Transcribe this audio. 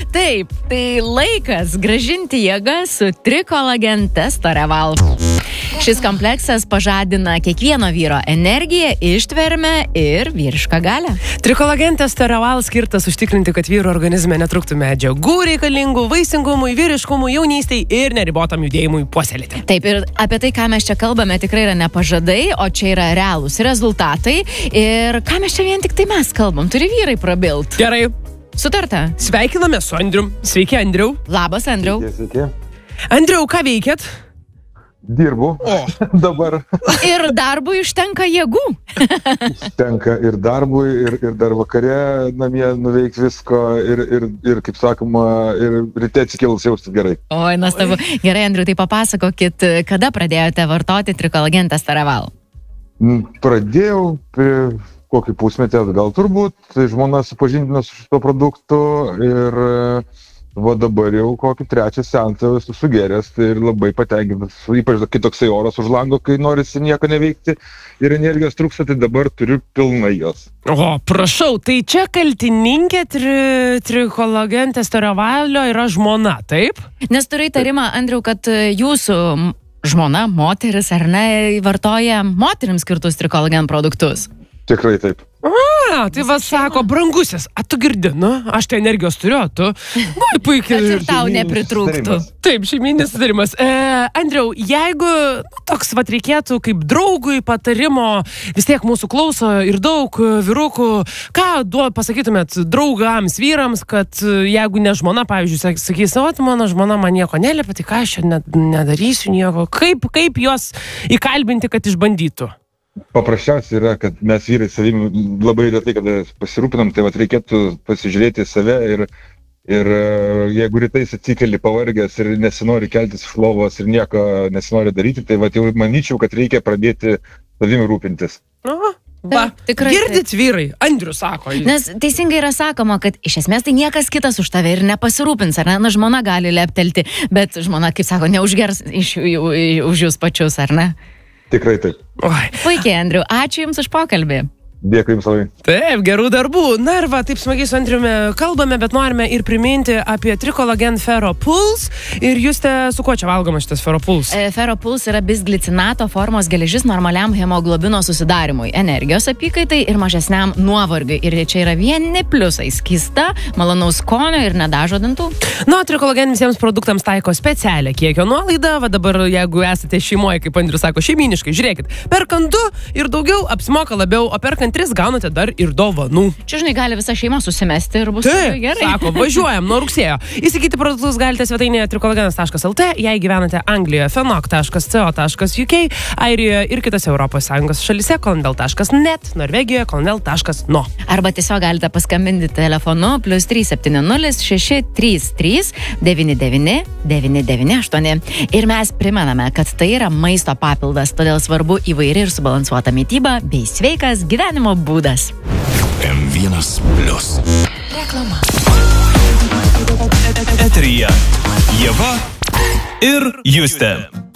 Taip, tai laikas grąžinti jėgą su Trikolagen Testoreval. Šis kompleksas pažadina kiekvieno vyro energiją, ištvermę ir vyrišką galią. Trikolagen Testoreval skirtas užtikrinti, kad vyro organizme netrūktų medžiagų reikalingų vaisingumui, vyriškumui, jaunystei ir neribotam judėjimui puoselėti. Taip, ir apie tai, ką mes čia kalbame, tikrai yra ne pažadai, o čia yra realūs rezultatai. Ir ką mes čia vien tik tai mes kalbam, turi vyrai prabilt. Gerai. Sutarta. Sveikiname su Andrium. Sveiki, Andriu. Labas, Andriu. Sveiki. Andriu, ką veikėt? Dirbu dabar. Ir darbui užtenka jėgų. Užtenka ir darbui, ir dar vakare namie nuveikti visko, ir kaip sakoma, ir ryte atsikėlus jaustis gerai. Oi, nuostabu. Gerai, Andriu, tai papasakokit, kada pradėjote vartoti Trikolagen Testoreval? Pradėjau kokį pusmetį atgal turbūt, tai žmona supažindino su šito produktu ir va dabar jau kokį trečią seansą esu sugeręs ir labai patenkintas, ypač kitoksai oras už lango, kai norisi nieko neveikti ir energijos trūksta, tai dabar turiu pilnai jos. O, prašau, tai čia kaltininkė Trikolagen Testorevalio yra žmona, taip? Nes turiu įtarimą, Andriu, kad jūsų žmona, moteris ar ne, vartoja moterims skirtus Trikolagen produktus. Tikrai taip. Tai va sako, brangusis, tu girdi, aš tai energijos turiu, tu. Puikiai. Kad ir tau nepritrūktų. Taip, šeimyninis sutarimas. Andriau, jeigu toks va reikėtų kaip draugui patarimo, vis tiek mūsų klauso ir daug vyrukų, ką pasakytumėt draugams, vyrams, kad jeigu ne žmona, pavyzdžiui, sakys, mano žmona man nieko neliepia, tai ką aš čia nedarysiu nieko, kaip juos įkalbinti, kad išbandytų? Paprasčiausiai yra, kad mes vyrai savimi labai retai, kada pasirūpinam, tai reikėtų pasižiūrėti save ir jeigu rytais atsikeli pavargęs ir nesinori keltis iš lovos ir nieko nesinori daryti, tai jau manyčiau, kad reikia pradėti savimi rūpintis. Va, tikrai. Girdit vyrai, Andrius sako. Nes teisingai yra sakoma, kad iš esmės tai niekas kitas už tave ir nepasirūpins, ar ne? Žmona gali leptelti, bet žmona, kaip sako, neužgers už jūs pačius, ar ne? Tikrai taip. Puikiai, Andriu, ačiū Jums už pokalbį. Dėkui Jums labai. Taip, gerų darbų. Na ir va, taip smagiai su Andriumi kalbame, bet norime ir priminti apie Trikolagen Ferropuls. Ir Juste, su kuo čia valgoma šitas Ferropuls? Ferropuls yra bisglicinato formos geležis normaliam hemoglobino susidarimui, energijos apykaitai ir mažesniam nuovargiui. Ir čia yra vieni pliusai: skysta, malonaus skonio ir nedažo dantų. Na, Trikolagen visiems produktams taiko specialią kiekio nuolaidą. Va dabar, jeigu esate šeimoje, kaip Andrius sako, šeiminiškai, žiūrėkit, perkant 2 ir daugiau apsimoka labiau, o perkant 3 gaunate dar ir dovanų. Čia, žinai, gali visą šeimą susimesti ir bus gerai. Sako, važiuojam nuo rugsėjo. Įsigyti produktus galite svetainėje trikolagenas.lt, jei gyvenate Anglijoje, fenok.co.uk, Airijoje ir kitose ES šalyse, kolonel.net, Norvegijoje, kolonel.no. Arba tiesiog galite paskambinti telefonu +370 633 99 998. Ir mes primename, kad tai yra maisto papildas, todėl svarbu įvairi ir subalansuota mytyba bei sveikas gyvenimo būdas. M1+. Reklama. Eteryje Ieva ir Juste.